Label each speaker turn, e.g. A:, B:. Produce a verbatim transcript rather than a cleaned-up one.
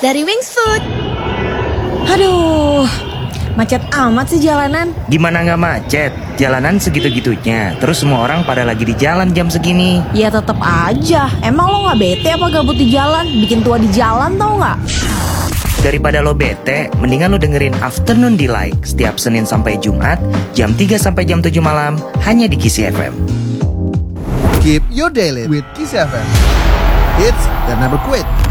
A: dari Wings Food. Aduh, macet amat sih jalanan.
B: Gimana nggak macet? Jalanan segitu-gitunya. Terus semua orang pada lagi di jalan jam segini.
A: Ya tetap aja. Emang lo nggak bete apa gabut di jalan? Bikin tua di jalan tau nggak?
B: Daripada lo bete, mendingan lo dengerin Afternoon Delight setiap Senin sampai Jumat jam tiga sampai jam tujuh malam hanya di Kisi F M.
C: Keep your daily with Kisi F M. It's the never quit.